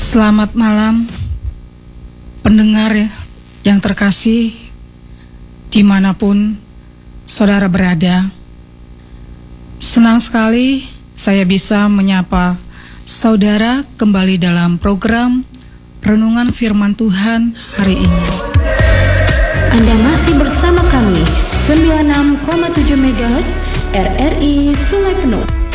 Selamat malam, pendengar yang terkasih, dimanapun saudara berada. Senang sekali saya bisa menyapa saudara kembali dalam program Renungan Firman Tuhan hari ini. Anda masih bersama kami 96,7 MHz RRI Sungai Penuh.